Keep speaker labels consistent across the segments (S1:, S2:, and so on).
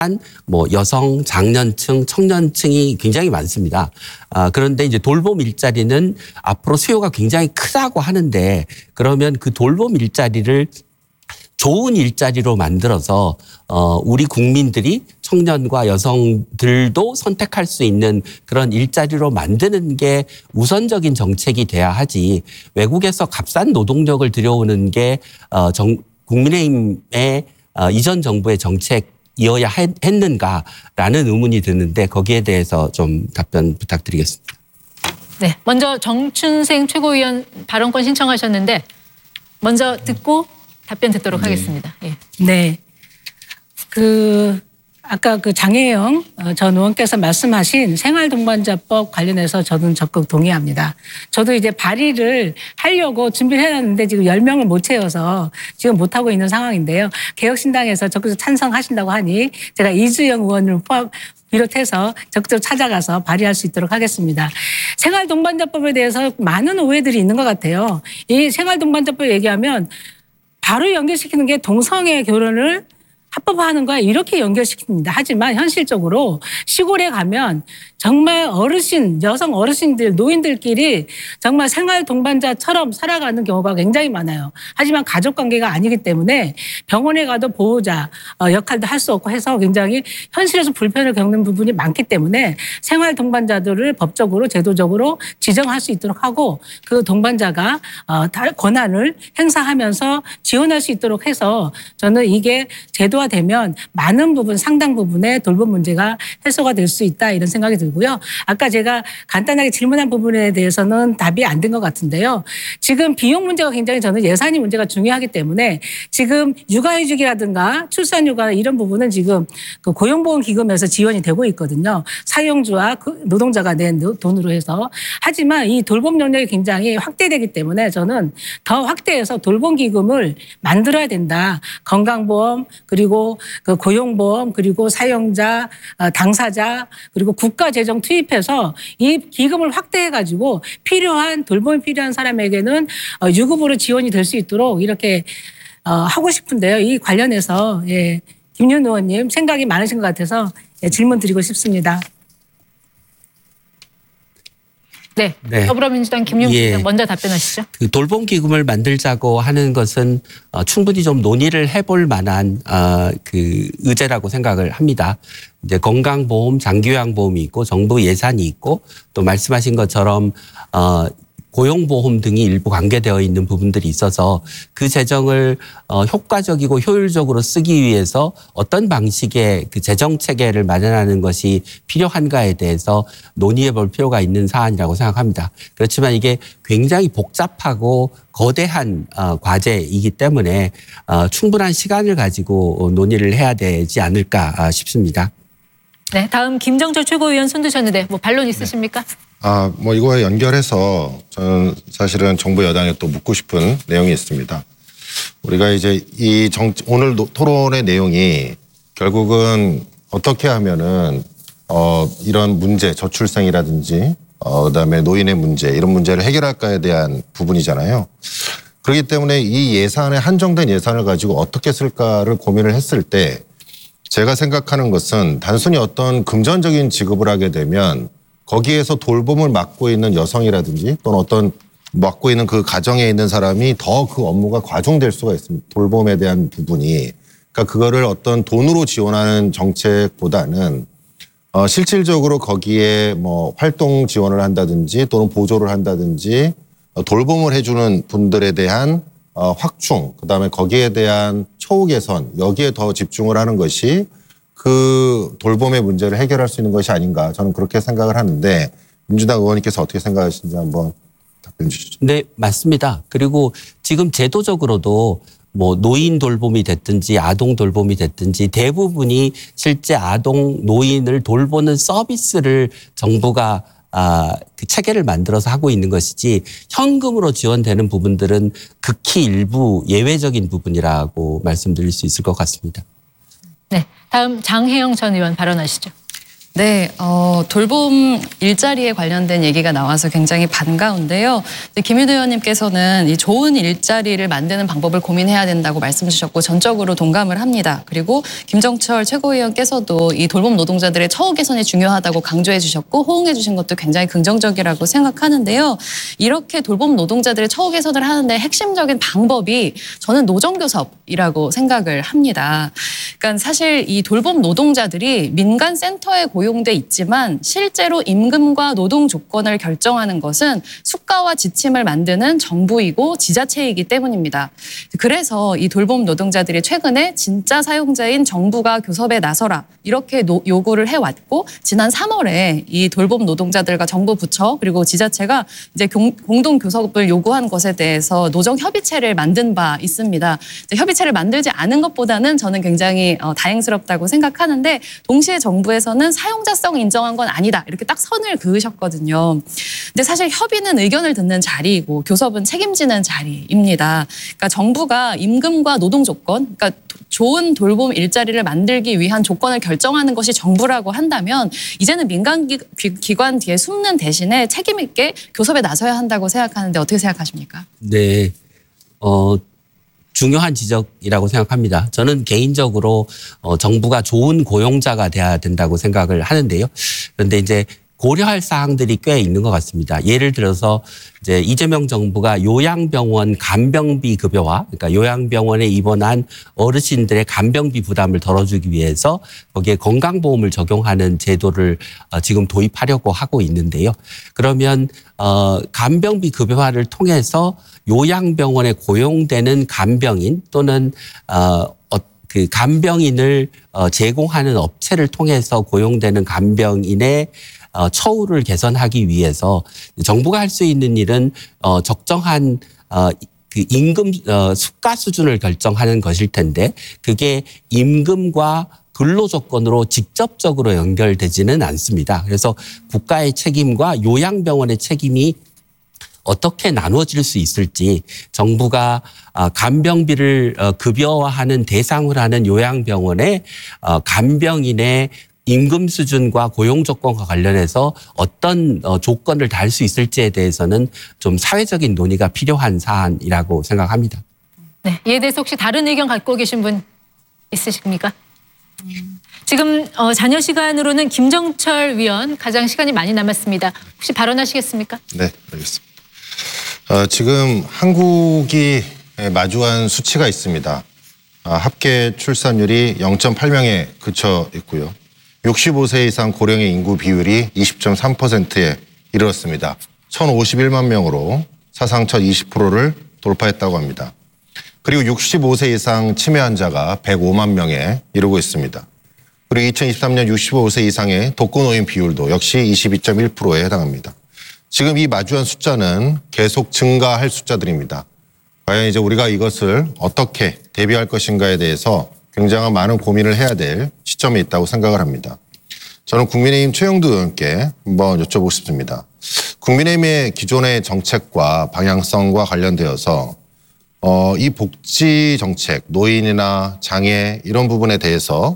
S1: 뭐 여성, 장년층, 청년층이 굉장히 많습니다. 그런데 이제 돌봄 일자리는 앞으로 수요가 굉장히 크다고 하는데 그러면 그 돌봄 일자리를 좋은 일자리로 만들어서 우리 국민들이 청년과 여성들도 선택할 수 있는 그런 일자리로 만드는 게 우선적인 정책이 돼야 하지 외국에서 값싼 노동력을 들여오는 게 국민의힘의 이전 정부의 정책이어야 했는가라는 의문이 드는데 거기에 대해서 좀 답변 부탁드리겠습니다.
S2: 네, 먼저 정춘생 최고위원 발언권 신청하셨는데 먼저 듣고 답변 듣도록 하겠습니다. 예.
S3: 네. 아까 장혜영 전 의원께서 말씀하신 생활동반자법 관련해서 저는 적극 동의합니다. 저도 이제 발의를 하려고 준비를 해놨는데 지금 10명을 못 채워서 지금 못하고 있는 상황인데요. 개혁신당에서 적극 찬성하신다고 하니 제가 이주영 의원을 비롯해서 적극적으로 찾아가서 발의할 수 있도록 하겠습니다. 생활동반자법에 대해서 많은 오해들이 있는 것 같아요. 이 생활동반자법 얘기하면 바로 연결시키는 게 동성애 결혼을 합법화하는 거야 이렇게 연결시킵니다. 하지만 현실적으로 시골에 가면 정말 어르신, 여성 어르신들, 노인들끼리 정말 생활 동반자처럼 살아가는 경우가 굉장히 많아요. 하지만 가족관계가 아니기 때문에 병원에 가도 보호자 역할도 할 수 없고 해서 굉장히 현실에서 불편을 겪는 부분이 많기 때문에 생활 동반자들을 법적으로 제도적으로 지정할 수 있도록 하고 그 동반자가 권한을 행사하면서 지원할 수 있도록 해서 저는 이게 제도화되면 많은 부분, 상당 부분의 돌봄 문제가 해소가 될 수 있다 이런 생각이 들고요. 아까 제가 간단하게 질문한 부분에 대해서는 답이 안 된 것 같은데요. 지금 비용 문제가 굉장히 저는 예산이 문제가 중요하기 때문에 지금 육아휴직이라든가 출산휴가 이런 부분은 지금 그 고용보험기금에서 지원이 되고 있거든요. 사용주와 노동자가 낸 돈으로 해서. 하지만 이 돌봄 영역이 굉장히 확대되기 때문에 저는 더 확대해서 돌봄기금을 만들어야 된다. 건강보험 그리고 그 고용보험 그리고 사용자, 당사자 그리고 국가재정 투입해서 이 기금을 확대해가지고 필요한 돌봄이 필요한 사람에게는 유급으로 지원이 될 수 있도록 이렇게 하고 싶은데요. 이 관련해서 김윤 의원님 생각이 많으신 것 같아서 질문 드리고 싶습니다.
S2: 네, 더불어민주당 김용민 의원 먼저 답변하시죠.
S1: 그 돌봄 기금을 만들자고 하는 것은 충분히 좀 논의를 해볼 만한 그 의제라고 생각을 합니다. 이제 건강보험, 장기요양보험이 있고 정부 예산이 있고 또 말씀하신 것처럼 고용보험 등이 일부 관계되어 있는 부분들이 있어서 그 재정을 효과적이고 효율적으로 쓰기 위해서 어떤 방식의 그 재정 체계를 마련하는 것이 필요한가에 대해서 논의해 볼 필요가 있는 사안이라고 생각합니다. 그렇지만 이게 굉장히 복잡하고 거대한 과제이기 때문에 충분한 시간을 가지고 논의를 해야 되지 않을까 싶습니다.
S2: 네, 다음 김정철 최고위원 손 드셨는데 뭐 반론 있으십니까?
S4: 뭐 이거와 연결해서 저는 사실은 정부 여당에 또 묻고 싶은 내용이 있습니다. 우리가 이제 오늘 토론의 내용이 결국은 어떻게 하면은 이런 문제, 저출생이라든지 그다음에 노인의 문제 이런 문제를 해결할까에 대한 부분이잖아요. 그렇기 때문에 이 예산에 한정된 예산을 가지고 어떻게 쓸까를 고민을 했을 때 제가 생각하는 것은 단순히 어떤 금전적인 지급을 하게 되면 거기에서 돌봄을 맡고 있는 여성이라든지 또는 어떤 맡고 있는 그 가정에 있는 사람이 더 그 업무가 과중될 수가 있습니다. 돌봄에 대한 부분이. 그러니까 그거를 어떤 돈으로 지원하는 정책보다는 실질적으로 거기에 뭐 활동 지원을 한다든지 또는 보조를 한다든지 돌봄을 해주는 분들에 대한 확충, 그다음에 거기에 대한 처우 개선, 여기에 더 집중을 하는 것이 그 돌봄의 문제를 해결할 수 있는 것이 아닌가 저는 그렇게 생각을 하는데 민주당 의원님께서 어떻게 생각하시는지 한번 답변 주시죠.
S1: 네, 맞습니다. 그리고 지금 제도적으로도 뭐 노인 돌봄이 됐든지 아동 돌봄이 됐든지 대부분이 실제 아동, 노인을 돌보는 서비스를 정부가 그 체계를 만들어서 하고 있는 것이지 현금으로 지원되는 부분들은 극히 일부 예외적인 부분이라고 말씀드릴 수 있을 것 같습니다.
S2: 네, 다음 장혜영 전 의원 발언하시죠.
S5: 네, 돌봄 일자리에 관련된 얘기가 나와서 굉장히 반가운데요. 김윤 의원님께서는 이 좋은 일자리를 만드는 방법을 고민해야 된다고 말씀 주셨고 전적으로 동감을 합니다. 그리고 김정철 최고위원께서도 이 돌봄 노동자들의 처우 개선이 중요하다고 강조해 주셨고 호응해 주신 것도 굉장히 긍정적이라고 생각하는데요. 이렇게 돌봄 노동자들의 처우 개선을 하는데 핵심적인 방법이 저는 노정교섭이라고 생각을 합니다. 그러니까 사실 이 돌봄 노동자들이 민간센터에 고용돼 있지만 실제로 임금과 노동 조건을 결정하는 것은 수가와 지침을 만드는 정부이고 지자체이기 때문입니다. 그래서 이 돌봄 노동자들이 최근에 진짜 사용자인 정부가 교섭에 나서라 이렇게 요구를 해왔고 지난 3월에 이 돌봄 노동자들과 정부 부처 그리고 지자체가 이제 공동 교섭을 요구한 것에 대해서 노정 협의체를 만든 바 있습니다. 협의체를 만들지 않은 것보다는 저는 굉장히 다행스럽다고 생각하는데 동시에 정부에서는 사용자성 인정한 건 아니다 이렇게 딱 선을 그으셨거든요. 근데 사실 협의는 의견을 듣는 자리이고 교섭은 책임지는 자리입니다. 그러니까 정부가 임금과 노동 조건, 그러니까 좋은 돌봄 일자리를 만들기 위한 조건을 결정하는 것이 정부라고 한다면 이제는 민간 기관 뒤에 숨는 대신에 책임 있게 교섭에 나서야 한다고 생각하는데 어떻게 생각하십니까?
S1: 네, 중요한 지적이라고 생각합니다. 저는 개인적으로 정부가 좋은 고용자가 돼야 된다고 생각을 하는데요. 그런데 이제 고려할 사항들이 꽤 있는 것 같습니다. 예를 들어서 이제 이재명 정부가 요양병원 간병비 급여화, 그러니까 요양병원에 입원한 어르신들의 간병비 부담을 덜어주기 위해서 거기에 건강보험을 적용하는 제도를 지금 도입하려고 하고 있는데요. 그러면 간병비 급여화를 통해서 요양병원에 고용되는 간병인 또는 그 간병인을 제공하는 업체를 통해서 고용되는 간병인의 처우를 개선하기 위해서 정부가 할 수 있는 일은 적정한 그 임금 수가 수준을 결정하는 것일 텐데 그게 임금과 근로 조건으로 직접적으로 연결되지는 않습니다. 그래서 국가의 책임과 요양병원의 책임이 어떻게 나누어질 수 있을지 정부가 간병비를 급여화하는 대상을 하는 요양병원의 간병인의 임금 수준과 고용 조건과 관련해서 어떤 조건을 달 수 있을지에 대해서는 좀 사회적인 논의가 필요한 사안이라고 생각합니다.
S2: 네, 이에 대해서 혹시 다른 의견 갖고 계신 분 있으십니까? 지금 잔여 시간으로는 김정철 위원 가장 시간이 많이 남았습니다. 혹시 발언하시겠습니까?
S4: 네, 알겠습니다. 지금 한국이 마주한 수치가 있습니다. 합계 출산율이 0.8명에 그쳐 있고요. 65세 이상 고령의 인구 비율이 20.3%에 이르렀습니다. 1,051만 명으로 사상 첫 20%를 돌파했다고 합니다. 그리고 65세 이상 치매 환자가 105만 명에 이르고 있습니다. 그리고 2023년 65세 이상의 독거노인 비율도 역시 22.1%에 해당합니다. 지금 이 마주한 숫자는 계속 증가할 숫자들입니다. 과연 이제 우리가 이것을 어떻게 대비할 것인가에 대해서 굉장한 많은 고민을 해야 될 시점에 있다고 생각을 합니다. 저는 국민의힘 최영두 의원께 한번 여쭤보고 싶습니다. 국민의힘의 기존의 정책과 방향성과 관련되어서 이 복지 정책, 노인이나 장애 이런 부분에 대해서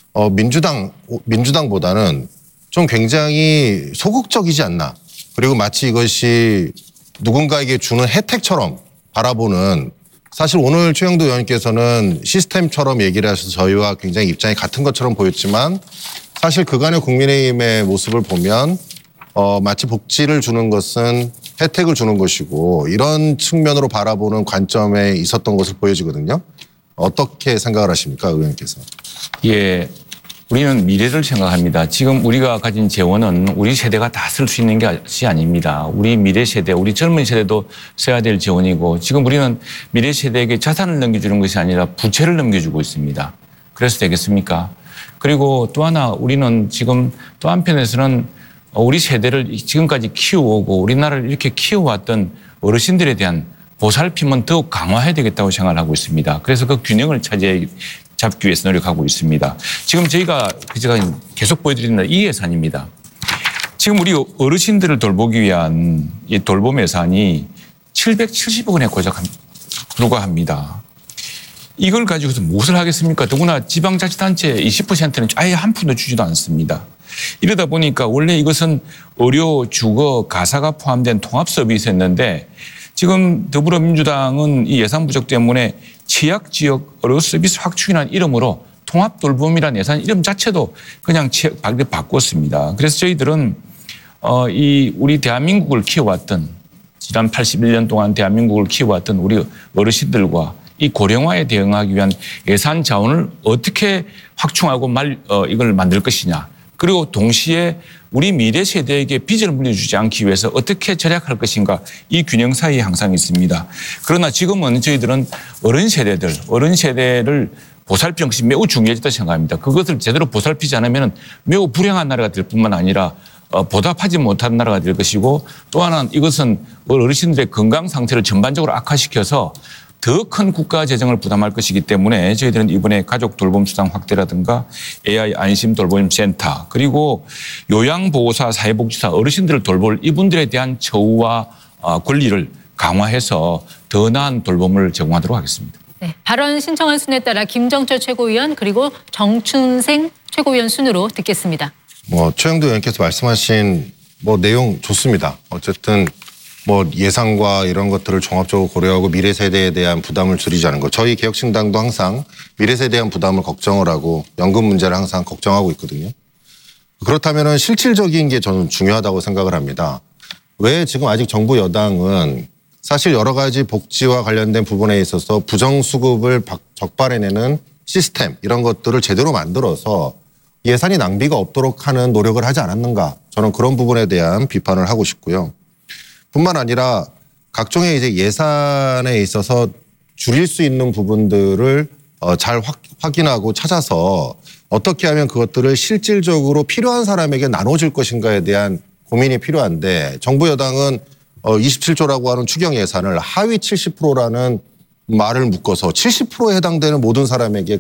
S4: 민주당보다는 좀 굉장히 소극적이지 않나. 그리고 마치 이것이 누군가에게 주는 혜택처럼 바라보는 사실 오늘 최영도 의원님께서는 시스템처럼 얘기를 하셔서 저희와 굉장히 입장이 같은 것처럼 보였지만 사실 그간의 국민의힘의 모습을 보면 마치 복지를 주는 것은 혜택을 주는 것이고 이런 측면으로 바라보는 관점에 있었던 것을 보여지거든요. 어떻게 생각을 하십니까, 의원님께서?
S6: 예, 우리는 미래를 생각합니다. 지금 우리가 가진 재원은 우리 세대가 다 쓸 수 있는 것이 아닙니다. 우리 미래 세대, 우리 젊은 세대도 써야 될 재원이고 지금 우리는 미래 세대에게 자산을 넘겨주는 것이 아니라 부채를 넘겨주고 있습니다. 그래서 되겠습니까? 그리고 또 하나 우리는 지금 또 한편에서는 우리 세대를 지금까지 키워오고 우리나라를 이렇게 키워왔던 어르신들에 대한 보살핌은 더욱 강화해야 되겠다고 생각을 하고 있습니다. 그래서 그 균형을 잡기 위해서 노력하고 있습니다. 지금 제가 계속 보여드리는 이 예산입니다. 지금 우리 어르신들을 돌보기 위한 이 돌봄 예산이 770억 원에 불과합니다. 이걸 가지고서 무엇을 하겠습니까? 더구나 지방자치단체 20%는 아예 한 푼도 주지도 않습니다. 이러다 보니까 원래 이것은 의료, 주거, 가사가 포함된 통합 서비스였는데 지금 더불어민주당은 이 예산 부족 때문에 취약지역 의료 서비스 확충이라는 이름으로 통합돌봄이라는 예산 이름 자체도 그냥 바꿨습니다. 그래서 저희들은 우리 대한민국을 키워왔던 지난 81년 동안 대한민국을 키워왔던 우리 어르신들과 이 고령화에 대응하기 위한 예산 자원을 어떻게 확충하고 이걸 만들 것이냐. 그리고 동시에 우리 미래 세대에게 빚을 물려주지 않기 위해서 어떻게 절약할 것인가 이 균형 사이에 항상 있습니다. 그러나 지금은 저희들은 어른 세대를 보살피는 것이 매우 중요하다고 생각합니다. 그것을 제대로 보살피지 않으면 매우 불행한 나라가 될 뿐만 아니라 보답하지 못한 나라가 될 것이고 또 하나는 이것은 어르신들의 건강 상태를 전반적으로 악화시켜서 더 큰 국가 재정을 부담할 것이기 때문에 저희들은 이번에 가족 돌봄 수당 확대라든가 AI 안심 돌봄 센터 그리고 요양보호사, 사회복지사 어르신들을 돌볼 이분들에 대한 처우와 권리를 강화해서 더 나은 돌봄을 제공하도록 하겠습니다.
S2: 네, 발언 신청한 순에 따라 김정철 최고위원 그리고 정춘생 최고위원 순으로 듣겠습니다.
S4: 최영도 의원께서 말씀하신 내용 좋습니다. 어쨌든 예산과 이런 것들을 종합적으로 고려하고 미래 세대에 대한 부담을 줄이자는 것. 저희 개혁신당도 항상 미래 세대에 대한 부담을 걱정을 하고 연금 문제를 항상 걱정하고 있거든요. 그렇다면 실질적인 게 저는 중요하다고 생각을 합니다. 왜 지금 아직 정부 여당은 사실 여러 가지 복지와 관련된 부분에 있어서 부정수급을 적발해내는 시스템 이런 것들을 제대로 만들어서 예산이 낭비가 없도록 하는 노력을 하지 않았는가. 저는 그런 부분에 대한 비판을 하고 싶고요. 뿐만 아니라 각종의 이제 예산에 있어서 줄일 수 있는 부분들을 잘 확인하고 찾아서 어떻게 하면 그것들을 실질적으로 필요한 사람에게 나눠줄 것인가에 대한 고민이 필요한데 정부 여당은 27조라고 하는 추경 예산을 하위 70%라는 말을 묶어서 70%에 해당되는 모든 사람에게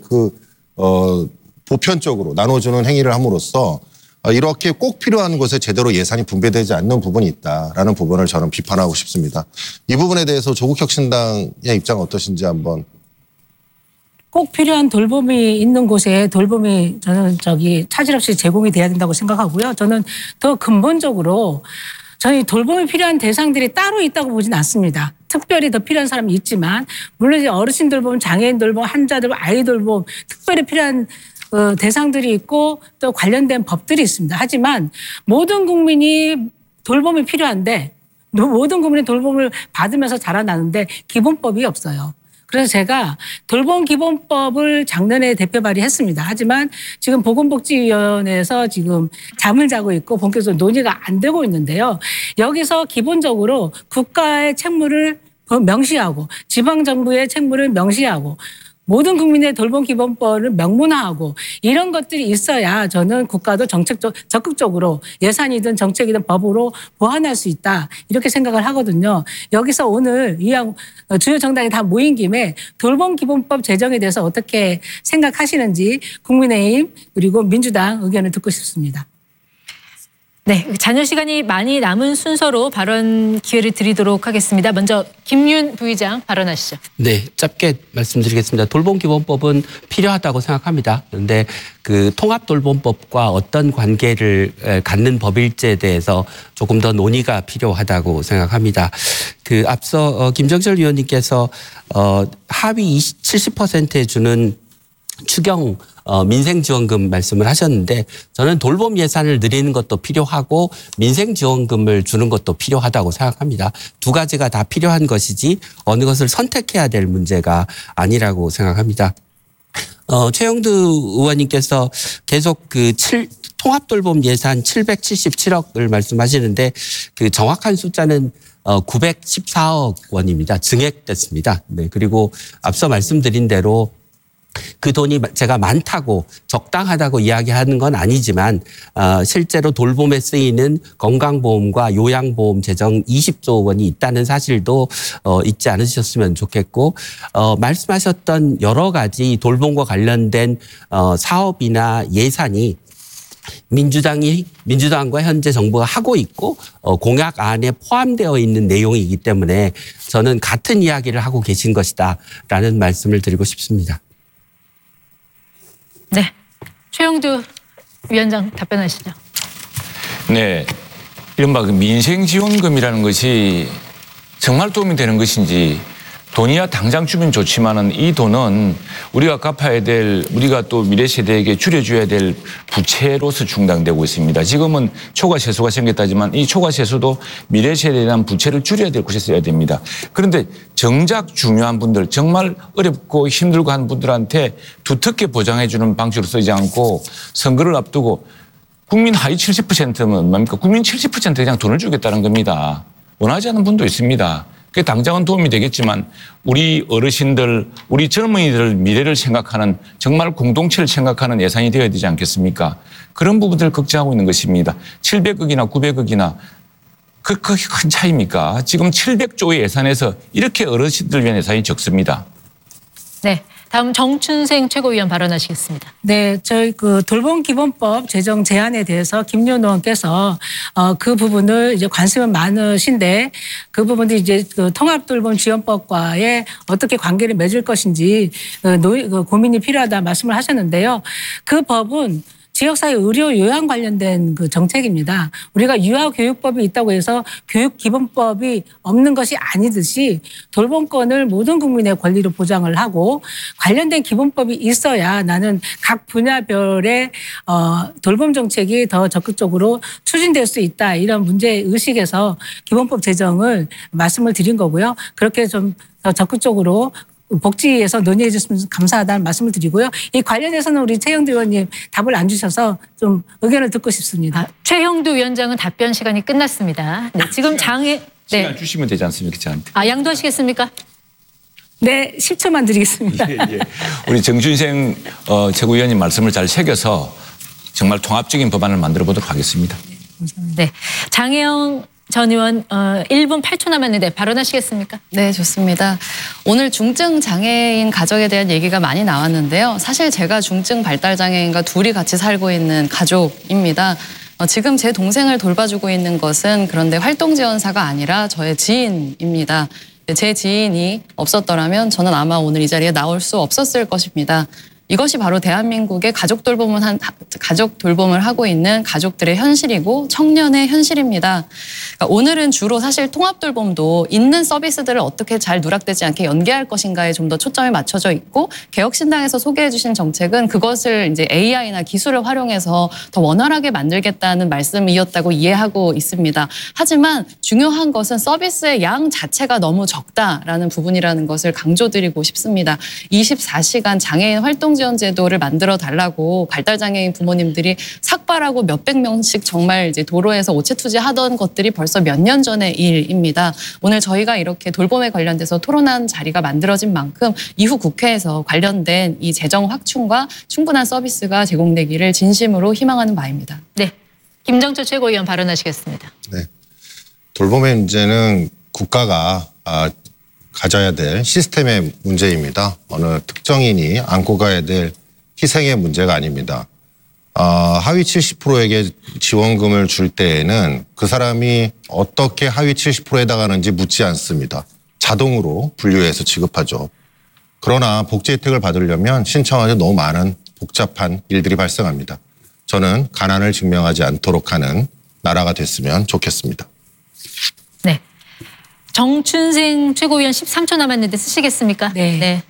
S4: 보편적으로 나눠주는 행위를 함으로써 이렇게 꼭 필요한 곳에 제대로 예산이 분배되지 않는 부분이 있다라는 부분을 저는 비판하고 싶습니다. 이 부분에 대해서 조국혁신당의 입장 어떠신지 한번.
S3: 꼭 필요한 돌봄이 있는 곳에 돌봄이 저는 차질 없이 제공이 돼야 된다고 생각하고요. 저는 더 근본적으로 저희 돌봄이 필요한 대상들이 따로 있다고 보진 않습니다. 특별히 더 필요한 사람이 있지만 물론 이제 어르신 돌봄, 장애인 돌봄, 환자 돌봄, 아이 돌봄 특별히 필요한 대상들이 있고 또 관련된 법들이 있습니다. 하지만 모든 국민이 돌봄이 필요한데 모든 국민이 돌봄을 받으면서 자라나는데 기본법이 없어요. 그래서 제가 돌봄 기본법을 작년에 대표 발의했습니다. 하지만 지금 보건복지위원회에서 지금 잠을 자고 있고 본격적으로 논의가 안 되고 있는데요. 여기서 기본적으로 국가의 책무를 명시하고 지방정부의 책무를 명시하고 모든 국민의 돌봄 기본법을 명문화하고 이런 것들이 있어야 저는 국가도 적극적으로 예산이든 정책이든 법으로 보완할 수 있다 이렇게 생각을 하거든요. 여기서 오늘 주요 정당이 다 모인 김에 돌봄 기본법 제정에 대해서 어떻게 생각하시는지 국민의힘 그리고 민주당 의견을 듣고 싶습니다.
S2: 네, 잔여 시간이 많이 남은 순서로 발언 기회를 드리도록 하겠습니다. 먼저 김윤 부의장 발언하시죠.
S1: 네, 짧게 말씀드리겠습니다. 돌봄기본법은 필요하다고 생각합니다. 그런데 그 통합돌봄법과 어떤 관계를 갖는 법일지에 대해서 조금 더 논의가 필요하다고 생각합니다. 앞서 김정철 위원님께서 하위 70%에 주는 추경 민생지원금 말씀을 하셨는데 저는 돌봄 예산을 늘리는 것도 필요하고 민생지원금을 주는 것도 필요하다고 생각합니다. 두 가지가 다 필요한 것이지 어느 것을 선택해야 될 문제가 아니라고 생각합니다. 최영두 의원님께서 계속 통합돌봄 예산 777억을 말씀하시는데 정확한 숫자는 914억 원입니다. 증액됐습니다. 네, 그리고 앞서 말씀드린 대로 그 돈이 제가 많다고 적당하다고 이야기하는 건 아니지만 실제로 돌봄에 쓰이는 건강보험과 요양보험 재정 20조 원이 있다는 사실도 잊지 않으셨으면 좋겠고 말씀하셨던 여러 가지 돌봄과 관련된 사업이나 예산이 민주당과 현재 정부가 하고 있고 공약 안에 포함되어 있는 내용이기 때문에 저는 같은 이야기를 하고 계신 것이다라는 말씀을 드리고 싶습니다.
S2: 네, 최영두 위원장 답변하시죠.
S6: 네, 이른바 그 민생지원금이라는 것이 정말 도움이 되는 것인지 돈이야 당장 주면 좋지만은 이 돈은 우리가 갚아야 될, 우리가 또 미래 세대에게 줄여줘야 될 부채로서 충당되고 있습니다. 지금은 초과 세수가 생겼다지만 이 초과 세수도 미래 세대에 대한 부채를 줄여야 될 곳에 써야 됩니다. 그런데 정작 중요한 분들, 정말 어렵고 힘들고 한 분들한테 두텁게 보장해 주는 방식으로 쓰지 않고 선거를 앞두고 국민 하위 70%면 뭡니까? 국민 70% 그냥 돈을 주겠다는 겁니다. 원하지 않는 분도 있습니다. 그게 당장은 도움이 되겠지만 우리 어르신들, 우리 젊은이들 미래를 생각하는 정말 공동체를 생각하는 예산이 되어야 되지 않겠습니까? 그런 부분들을 걱정하고 있는 것입니다. 700억이나 900억이나 그게 큰 차이입니까? 지금 700조의 예산에서 이렇게 어르신들 위한 예산이 적습니다.
S2: 네, 다음 정춘생 최고위원 발언하시겠습니다.
S3: 네, 저희 그 돌봄기본법 제정 제안에 대해서 김윤호 의원께서 그 부분을 이제 관심은 많으신데 그 부분도 이제 그 통합돌봄지원법과의 어떻게 관계를 맺을 것인지 고민이 필요하다 말씀을 하셨는데요. 그 법은 지역사회 의료 요양 관련된 그 정책입니다. 우리가 유아교육법이 있다고 해서 교육기본법이 없는 것이 아니듯이 돌봄권을 모든 국민의 권리로 보장을 하고 관련된 기본법이 있어야 나는 각 분야별의 돌봄 정책이 더 적극적으로 추진될 수 있다. 이런 문제의식에서 기본법 제정을 말씀을 드린 거고요. 그렇게 좀 더 적극적으로 복지에서 논의해 주셨으면 감사하다는 말씀을 드리고요. 이 관련해서는 우리 최영두 의원님 답을 안 주셔서 좀 의견을 듣고 싶습니다.
S2: 최영두 위원장은 답변 시간이 끝났습니다. 네, 지금
S6: 시간 주시면 되지 않습니까, 저한테?
S2: 양도하시겠습니까?
S3: 네, 10초만 드리겠습니다.
S6: 예. 우리 정춘생 최고위원님 말씀을 잘 새겨서 정말 통합적인 법안을 만들어 보도록 하겠습니다.
S2: 네, 장혜영 전 의원 1분 8초 남았는데 발언하시겠습니까?
S5: 네, 좋습니다. 오늘 중증 장애인 가족에 대한 얘기가 많이 나왔는데요. 사실 제가 중증 발달 장애인과 둘이 같이 살고 있는 가족입니다. 지금 제 동생을 돌봐주고 있는 것은 그런데 활동지원사가 아니라 저의 지인입니다. 제 지인이 없었더라면 저는 아마 오늘 이 자리에 나올 수 없었을 것입니다. 이것이 바로 대한민국의 가족 돌봄을 하고 있는 가족들의 현실이고 청년의 현실입니다. 그러니까 오늘은 주로 사실 통합돌봄도 있는 서비스들을 어떻게 잘 누락되지 않게 연계할 것인가에 좀 더 초점이 맞춰져 있고 개혁신당에서 소개해 주신 정책은 그것을 이제 AI나 기술을 활용해서 더 원활하게 만들겠다는 말씀이었다고 이해하고 있습니다. 하지만 중요한 것은 서비스의 양 자체가 너무 적다라는 부분이라는 것을 강조드리고 싶습니다. 24시간 장애인 활동지원 제도를 만들어 달라고 발달장애인 부모님들이 삭발하고 몇백 명씩 정말 이제 도로에서 오체투지 하던 것들이 벌써 몇 년 전의 일입니다. 오늘 저희가 이렇게 돌봄에 관련돼서 토론한 자리가 만들어진 만큼 이후 국회에서 관련된 이 재정 확충과 충분한 서비스가 제공되기를 진심으로 희망하는 바입니다.
S2: 네, 김정철 최고위원 발언하시겠습니다.
S4: 네. 돌봄의 문제는 국가가 가져야 될 시스템의 문제입니다. 어느 특정인이 안고 가야 될 희생의 문제가 아닙니다. 하위 70%에게 지원금을 줄 때에는 그 사람이 어떻게 하위 70%에 해당하는지 묻지 않습니다. 자동으로 분류해서 지급하죠. 그러나 복지 혜택을 받으려면 신청하기 너무 많은 복잡한 일들이 발생합니다. 저는 가난을 증명하지 않도록 하는 나라가 됐으면 좋겠습니다.
S2: 네. 정춘생 최고위원 13초 남았는데 쓰시겠습니까?
S3: 네.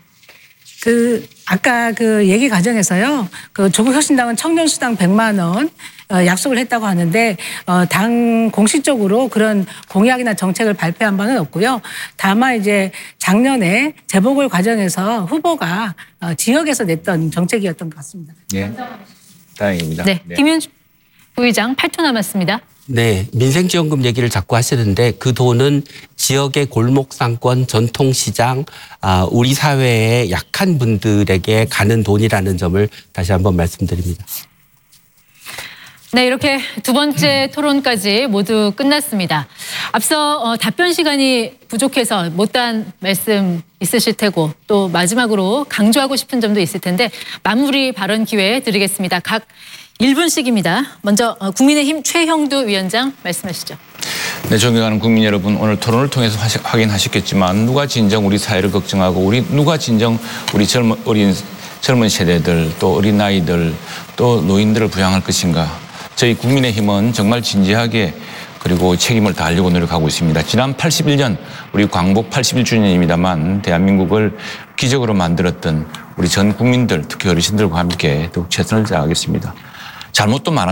S3: 아까 그 얘기 과정에서요. 그 조국혁신당은 청년수당 100만 원 약속을 했다고 하는데 당 공식적으로 그런 공약이나 정책을 발표한 바는 없고요. 다만 이제 작년에 재보궐 과정에서 후보가 지역에서 냈던 정책이었던 것 같습니다.
S6: 네. 다행입니다.
S2: 네. 김윤주 부의장 8초 남았습니다.
S1: 네, 민생지원금 얘기를 자꾸 하시는데 그 돈은 지역의 골목상권, 전통시장, 우리 사회의 약한 분들에게 가는 돈이라는 점을 다시 한번 말씀드립니다.
S2: 네, 이렇게 두 번째 토론까지 모두 끝났습니다. 앞서 답변 시간이 부족해서 못다한 말씀 있으실 테고 또 마지막으로 강조하고 싶은 점도 있을 텐데 마무리 발언 기회 드리겠습니다. 각 1분씩입니다. 먼저 국민의힘 최형두 위원장 말씀하시죠.
S6: 네, 존경하는 국민 여러분, 오늘 토론을 통해서 확인하셨겠지만 누가 진정 우리 사회를 걱정하고 누가 진정 우리 젊은 세대들 또 어린 아이들 또 노인들을 부양할 것인가. 저희 국민의힘은 정말 진지하게 그리고 책임을 다하려고 노력하고 있습니다. 지난 81년 우리 광복 81주년입니다만 대한민국을 기적으로 만들었던 우리 전 국민들 특히 어르신들과 함께 더욱 최선을 다하겠습니다. 잘못도 많았습니다.